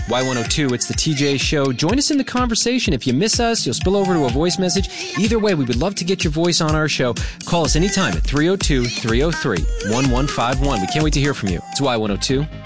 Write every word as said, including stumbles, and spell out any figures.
Y one oh two, it's the T J Show. Join us in the conversation. If you miss us, you'll spill over to a voice message. Either way, we would love to get your voice on our show. Call us anytime at three oh two, three oh three, one one five one. We can't wait to hear from you. It's Y one oh two.